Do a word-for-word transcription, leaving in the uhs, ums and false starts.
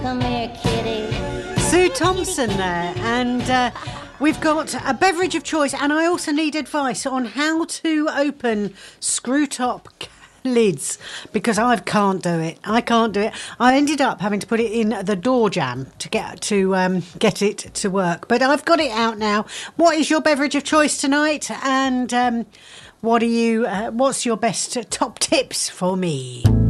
Come here, kitty. Sue Thompson there, and uh, we've got a beverage of choice, and I also need advice on how to open screw-top lids, because I can't do it. I can't do it. I ended up having to put it in the door jamb to get to um, get it to work, but I've got it out now. What is your beverage of choice tonight, and um, what are you? Uh, what's your best top tips for me?